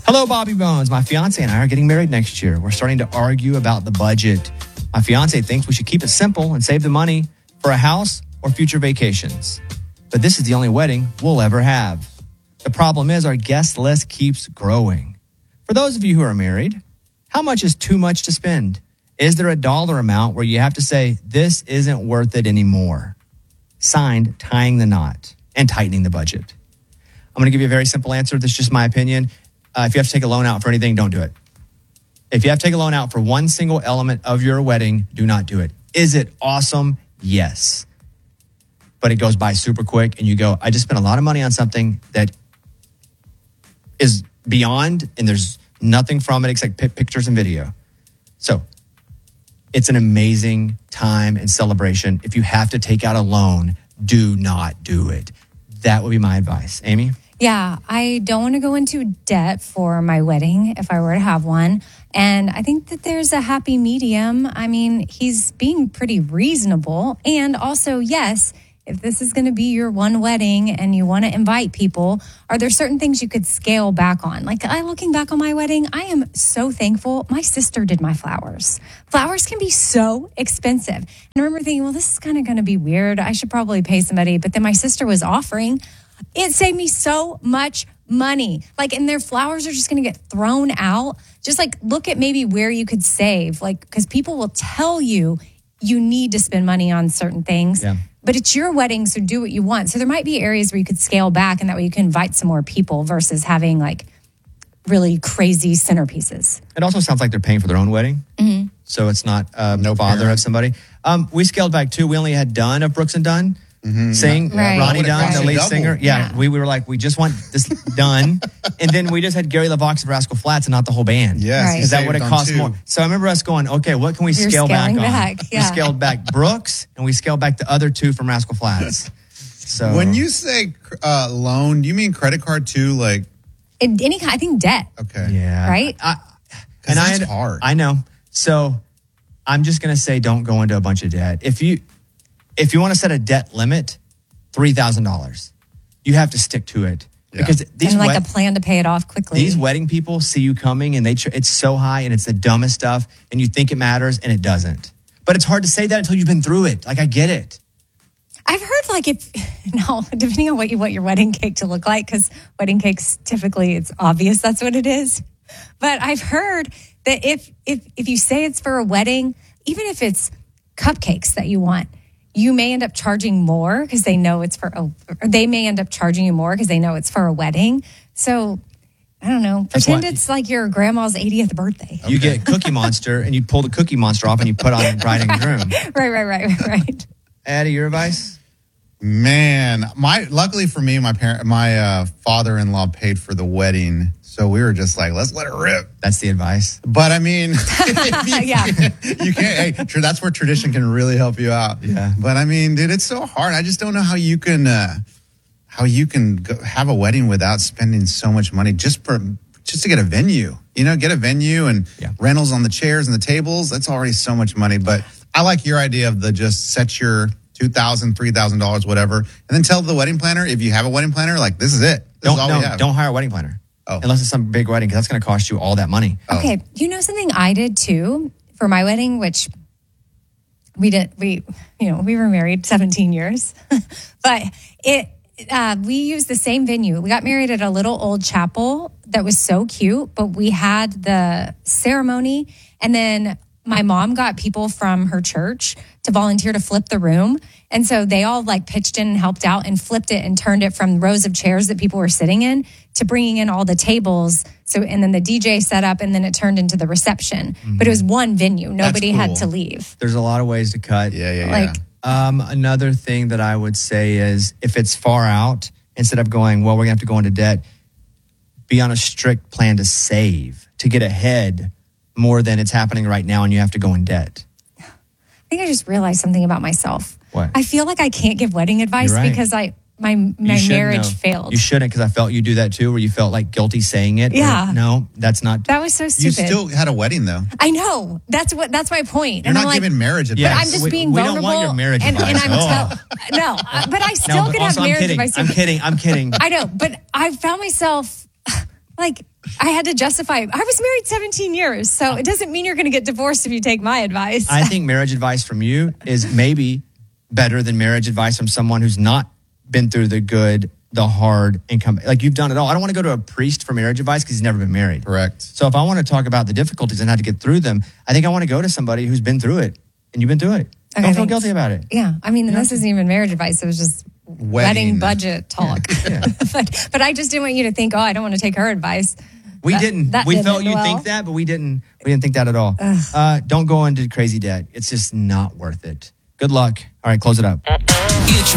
Hello, Bobby Bones. My fiance and I are getting married next year. We're starting to argue about the budget. My fiance thinks we should keep it simple and save the money for a house or future vacations. But this is the only wedding we'll ever have. The problem is our guest list keeps growing. For those of you who are married, how much is too much to spend? Is there a dollar amount where you have to say, this isn't worth it anymore? Signed, Tying the Knot and Tightening the Budget. I'm going to give you a very simple answer. This is just my opinion. If you have to take a loan out for anything, don't do it. If you have to take a loan out for one single element of your wedding, do not do it. Is it awesome? Yes. But it goes by super quick and you go, I just spent a lot of money on something that is beyond and there's nothing from it except pictures and video. So it's an amazing time and celebration. If you have to take out a loan, do not do it. That would be my advice. Amy? Yeah, I don't want to go into debt for my wedding if I were to have one. And I think that there's a happy medium. I mean, he's being pretty reasonable. And also, yes, if this is going to be your one wedding and you want to invite people, are there certain things you could scale back on? Like, looking back on my wedding, I am so thankful. My sister did my flowers. Flowers can be so expensive. And I remember thinking, well, this is kind of going to be weird. I should probably pay somebody. But then my sister was offering. It saved me so much money. And their flowers are just going to get thrown out. Just look at maybe where you could save. Because people will tell you need to spend money on certain things. Yeah. But it's your wedding, so do what you want. So there might be areas where you could scale back, and that way you can invite some more people versus having really crazy centerpieces. It also sounds like they're paying for their own wedding. Mm-hmm. So it's not no bother of somebody. We scaled back too. We only had Dunn of Brooks and Dunn. Mm-hmm. Sing Ronnie Dunn, the lead singer. Yeah, we were like, we just want this done. And then we just had Gary LaVox of Rascal Flatts and not the whole band. Yes. Right. Is that what it costs more? So I remember us going, okay, what can we scale back on? Yeah. We scaled back Brooks and we scaled back the other two from Rascal Flatts. So when you say loan, do you mean credit card too? Any kind, I think debt. Okay. Yeah. Right? That's hard. I know. So I'm just going to say don't go into a bunch of debt. If you want to set a debt limit, $3,000, you have to stick to it. Yeah. Because these and a plan to pay it off quickly. These wedding people see you coming and it's so high and it's the dumbest stuff and you think it matters and it doesn't. But it's hard to say that until you've been through it. I get it. I've heard depending on what you want your wedding cake to look like, because wedding cakes typically it's obvious that's what it is. But I've heard that if you say it's for a wedding, even if it's cupcakes that you want, you may end up charging more because they know it's they may end up charging you more because they know it's for a wedding. So I don't know. Pretend it's like your grandma's 80th birthday. You get Cookie Monster and you pull the Cookie Monster off and you put on bride and groom. Right. Addie, your advice? Man, luckily for me, my father-in-law paid for the wedding. So we were just like, let's let it rip. That's the advice. But I mean, Yeah. you can't. Hey, that's where tradition can really help you out. Yeah. But I mean, dude, it's so hard. I just don't know how you can have a wedding without spending so much money just to get a venue. Get a venue and rentals on the chairs and the tables. That's already so much money. But I like your idea of just set your $2,000, $3,000, whatever, and then tell the wedding planner, if you have a wedding planner, this is it. This is all we have. Don't hire a wedding planner. Oh. Unless it's some big wedding, because that's going to cost you all that money. Okay, something I did too for my wedding, which we were married 17 years, but we used the same venue. We got married at a little old chapel that was so cute, but we had the ceremony, and then my mom got people from her church to volunteer to flip the room. And so they all pitched in and helped out and flipped it and turned it from rows of chairs that people were sitting in to bringing in all the tables. So, and then the DJ set up and then it turned into the reception. Mm-hmm. But it was one venue. Nobody had to leave. There's a lot of ways to cut. Yeah. Another thing that I would say is if it's far out, instead of going, well, we're going to have to go into debt, be on a strict plan to save, to get ahead more than it's happening right now and you have to go in debt. I think I just realized something about myself. What? I feel like I can't give wedding advice because my marriage failed. You shouldn't, because I felt you do that too, where you felt guilty saying it. Yeah. No, that's not. That was so stupid. You still had a wedding though. I know. That's my point. You're not giving marriage advice. But I'm just being vulnerable. We don't want your marriage advice. But I still could have marriage advice. I'm kidding. I know, but I found myself Like, I had to justify, I was married 17 years, so it doesn't mean you're going to get divorced if you take my advice. I think marriage advice from you is maybe better than marriage advice from someone who's not been through the good, the hard, and come. Like, you've done it all. I don't want to go to a priest for marriage advice because he's never been married. Correct. So if I want to talk about the difficulties and how to get through them, I think I want to go to somebody who's been through it, and you've been through it. Okay, Don't feel thanks. guilty about it. Yeah. I mean, this isn't even marriage advice. It was just wedding budget talk. Yeah. but I just didn't want you to think, I don't want to take her advice. We didn't. That We didn't felt end you'd well. think that, but we didn't think that at all. Don't go into crazy debt. It's just not worth it. Good luck. All right, close it up. It's